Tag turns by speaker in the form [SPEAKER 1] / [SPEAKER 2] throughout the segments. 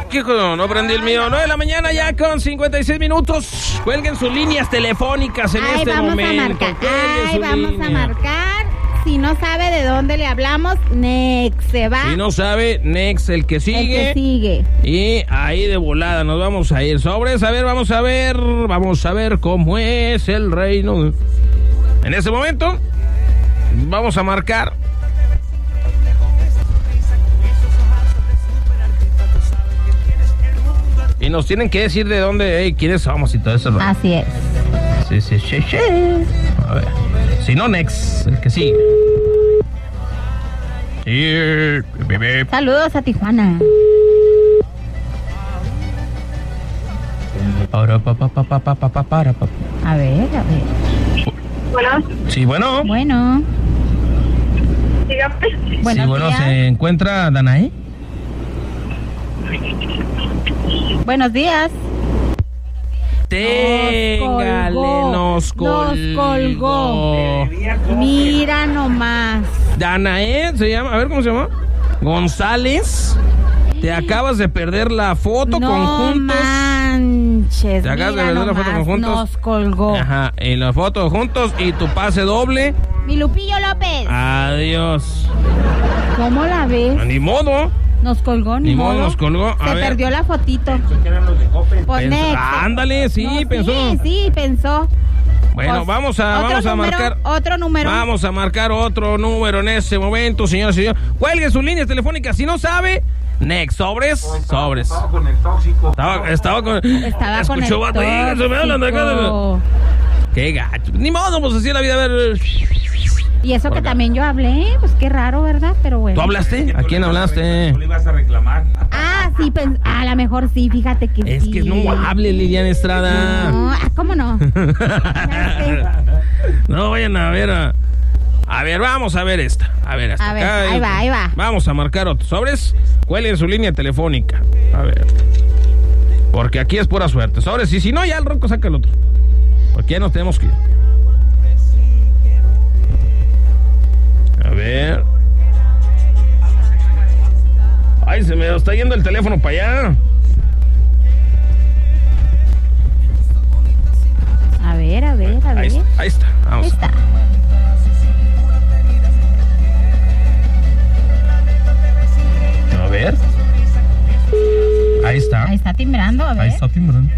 [SPEAKER 1] ¿Qué no prendí el mío? 9 de la mañana ya con 56 minutos. Cuelguen sus líneas telefónicas en este momento.
[SPEAKER 2] Vamos a marcar. Si no sabe de dónde le hablamos, next se va.
[SPEAKER 1] Si no sabe, next el que sigue. Y ahí de volada nos vamos a ir. Sobres, a ver, vamos a ver cómo es el reino. En ese momento, vamos a marcar. Y nos tienen que decir de dónde, quiénes somos y todo eso.
[SPEAKER 2] Así es.
[SPEAKER 1] Sí. A ver. Si no, next, el que sigue.
[SPEAKER 2] Saludos a Tijuana. A ver.
[SPEAKER 3] Bueno.
[SPEAKER 1] Sí, bueno.
[SPEAKER 3] Dígame.
[SPEAKER 2] Buenos días.
[SPEAKER 1] ¿Se encuentra Danae?
[SPEAKER 2] Buenos días.
[SPEAKER 1] Téngale, nos colgó.
[SPEAKER 2] Mira nomás.
[SPEAKER 1] Danae se llama, a ver cómo se llama. González. Te acabas de perder la foto con Juntos.
[SPEAKER 2] Manches,
[SPEAKER 1] te acabas de perder la foto con Juntos.
[SPEAKER 2] Nos colgó.
[SPEAKER 1] Ajá, y la foto Juntos y tu pase doble.
[SPEAKER 2] Mi Lupillo López.
[SPEAKER 1] Adiós.
[SPEAKER 2] ¿Cómo la ves?
[SPEAKER 1] Ni modo.
[SPEAKER 2] Nos colgó, ni modo.
[SPEAKER 1] Nos colgó.
[SPEAKER 2] Se perdió la fotito. Pues
[SPEAKER 1] ándale, pensó.
[SPEAKER 2] Sí, pensó.
[SPEAKER 1] Bueno,
[SPEAKER 2] pues,
[SPEAKER 1] vamos a marcar
[SPEAKER 2] otro número.
[SPEAKER 1] Vamos a marcar otro número en ese momento, señores y señores. Cuelgue sus líneas telefónicas. Si no sabe, next, sobres.
[SPEAKER 4] Estaba con el tóxico.
[SPEAKER 1] Estaba con el
[SPEAKER 2] tóxico.
[SPEAKER 1] Qué gacho. Ni modo, pues así la vida, a ver.
[SPEAKER 2] Y eso que también yo hablé, pues qué raro, ¿verdad? Pero bueno.
[SPEAKER 1] ¿Tú hablaste? ¿A quién hablaste?
[SPEAKER 4] ¿Tú le ibas a reclamar?
[SPEAKER 2] Ah, sí, a lo mejor sí, fíjate que
[SPEAKER 1] es
[SPEAKER 2] sí.
[SPEAKER 1] Es que no hable, Liliana Estrada.
[SPEAKER 2] No, ¿cómo no?
[SPEAKER 1] No vayan a ver a ver, vamos a ver esta. A ver, hasta acá.
[SPEAKER 2] Ahí va.
[SPEAKER 1] Vamos a marcar otros sobres. Cuelguen su línea telefónica. A ver. Porque aquí es pura suerte. Sobres, y si no, ya el Ronco saca el otro. Porque ya nos tenemos que ir. A ver. Ay, se me está yendo el teléfono para allá.
[SPEAKER 2] A ver.
[SPEAKER 1] Ahí está. Vamos.
[SPEAKER 2] Ahí está.
[SPEAKER 1] A ver. Ahí está.
[SPEAKER 2] Ahí está timbrando, a ver.
[SPEAKER 1] Ahí está timbrando.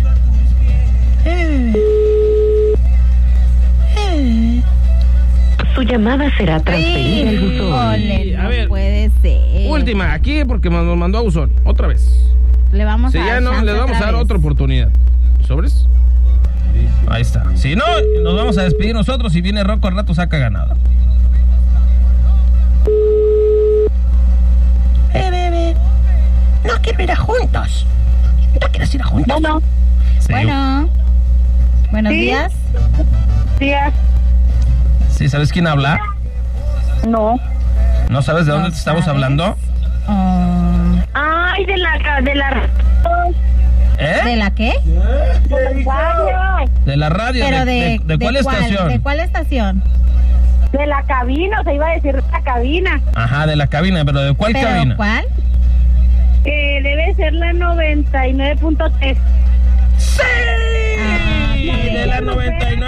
[SPEAKER 5] Su llamada será transferida al buzón.
[SPEAKER 2] A
[SPEAKER 1] ver,
[SPEAKER 2] puede ser.
[SPEAKER 1] Última, aquí porque nos mandó a buzón. Otra vez.
[SPEAKER 2] Le vamos a dar.
[SPEAKER 1] Ya no, les vamos a dar otra oportunidad. ¿Sobres? Ahí está. Si no, nos vamos a despedir nosotros. Si viene Rocco al rato, saca ganada.
[SPEAKER 5] Bebé. No quiero ir a Juntos. ¿No quieres ir a Juntos?
[SPEAKER 3] No.
[SPEAKER 1] Sí.
[SPEAKER 2] Bueno. Buenos días.
[SPEAKER 3] Días.
[SPEAKER 1] ¿Sí sabes quién habla?
[SPEAKER 3] No.
[SPEAKER 1] ¿No sabes de dónde te estamos hablando?
[SPEAKER 3] Ay, de la
[SPEAKER 1] ¿Eh?
[SPEAKER 2] ¿De la qué?
[SPEAKER 1] De la radio.
[SPEAKER 2] Pero
[SPEAKER 1] ¿De cuál estación?
[SPEAKER 2] ¿De cuál estación?
[SPEAKER 3] De la cabina, o sea, iba a decir la cabina.
[SPEAKER 1] Ajá, de la cabina, pero ¿de cuál cabina?
[SPEAKER 2] ¿Cuál?
[SPEAKER 3] Debe ser la 99.3.
[SPEAKER 1] ¡Sí! De la 99.3.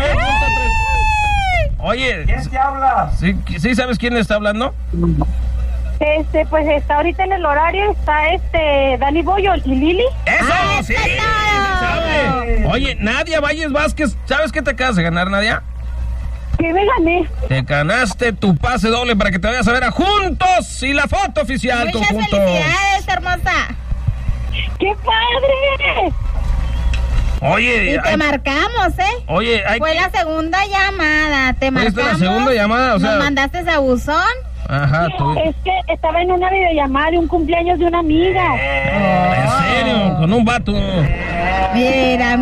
[SPEAKER 1] Oye,
[SPEAKER 4] ¿Quién te habla?
[SPEAKER 1] ¿Sí sabes quién está hablando?
[SPEAKER 3] Pues está ahorita en el horario, está Dani Boyo y Lili.
[SPEAKER 1] ¡Eso! ¡Sí! ¡Sabe! Oye, Nadia Valles Vázquez, ¿sabes qué te acabas de ganar, Nadia?
[SPEAKER 3] ¿Qué me gané?
[SPEAKER 1] Te ganaste tu pase doble para que te vayas a ver a Juntos y la foto oficial.
[SPEAKER 2] Muchas
[SPEAKER 1] con Juntos.
[SPEAKER 2] felicidades, hermosa.
[SPEAKER 3] ¡Qué padre!
[SPEAKER 1] Oye,
[SPEAKER 2] Y te marcamos, ¿eh?
[SPEAKER 1] Oye,
[SPEAKER 2] fue la segunda llamada, te marcamos.
[SPEAKER 1] ¿Fue la segunda llamada? O sea,
[SPEAKER 2] ¿nos mandaste a buzón?
[SPEAKER 1] Ajá, tú.
[SPEAKER 3] Es que estaba en una videollamada de un cumpleaños de una amiga.
[SPEAKER 1] ¿En serio? Con un vato.
[SPEAKER 2] Mira.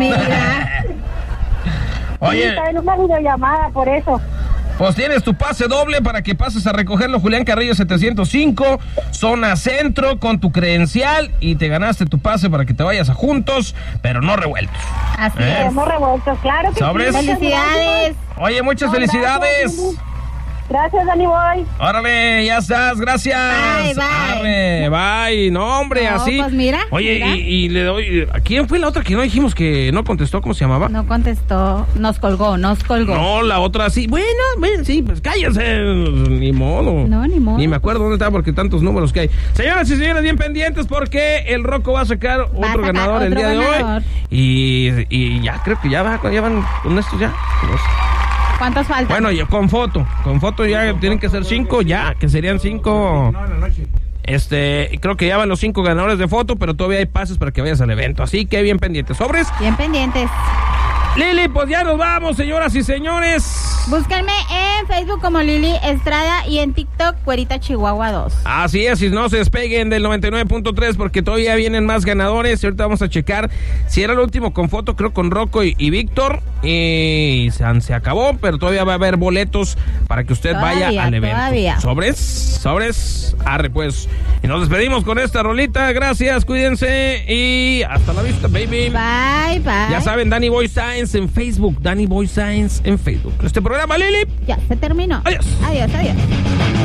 [SPEAKER 1] Oye,
[SPEAKER 3] sí, estaba en una videollamada, por eso.
[SPEAKER 1] Pues tienes tu pase doble para que pases a recogerlo, Julián Carrillo 705, zona centro, con tu credencial, y te ganaste tu pase para que te vayas a Juntos, pero no revueltos.
[SPEAKER 2] Así es.
[SPEAKER 3] No revueltos, claro que
[SPEAKER 1] ¿Sobres?
[SPEAKER 3] sí.
[SPEAKER 2] Felicidades.
[SPEAKER 1] Oye, muchas felicidades.
[SPEAKER 3] Gracias, Dani Boy.
[SPEAKER 1] Órale, ya estás, gracias.
[SPEAKER 2] Bye.
[SPEAKER 1] Bye. No, hombre,
[SPEAKER 2] No,
[SPEAKER 1] así.
[SPEAKER 2] pues mira.
[SPEAKER 1] Oye,
[SPEAKER 2] mira.
[SPEAKER 1] Y le doy. ¿A quién fue la otra que no dijimos que no contestó? ¿Cómo se llamaba?
[SPEAKER 2] No contestó, nos colgó.
[SPEAKER 1] No, la otra sí. Bueno, sí, pues cállense. Ni modo.
[SPEAKER 2] No, ni modo.
[SPEAKER 1] Ni me acuerdo dónde está porque tantos números que hay. Señoras y señores, bien pendientes porque el Rocco va a sacar otro ganador el día de hoy. Y ya creo que ya van con estos ya.
[SPEAKER 2] ¿Cuántos faltan?
[SPEAKER 1] Bueno, con foto ya tienen que ser 5 ya, que serían 5.
[SPEAKER 4] No, en la noche.
[SPEAKER 1] Creo que ya van los 5 ganadores de foto, pero todavía hay pases para que vayas al evento. Así que bien pendientes. ¿Sobres?
[SPEAKER 2] Bien pendientes.
[SPEAKER 1] Lili, pues ya nos vamos, señoras y señores.
[SPEAKER 2] Búsquenme en Facebook como Lili Estrada y en TikTok Güerita Chihuahua 2.
[SPEAKER 1] Así es, y no se despeguen del 99.3 porque todavía vienen más ganadores. Y ahorita vamos a checar si era el último con foto, creo con Rocco y Víctor. Y se acabó, pero todavía va a haber boletos para que usted vaya al evento.
[SPEAKER 2] Todavía.
[SPEAKER 1] ¿Sobres? Arre pues. Y nos despedimos con esta rolita. Gracias, cuídense y hasta la vista, baby.
[SPEAKER 2] Bye.
[SPEAKER 1] Ya saben, Danny Boy Science en Facebook. Danny Boy Science en Facebook. Este programa, Lili.
[SPEAKER 2] Ya se terminó.
[SPEAKER 1] Adiós.
[SPEAKER 2] Adiós.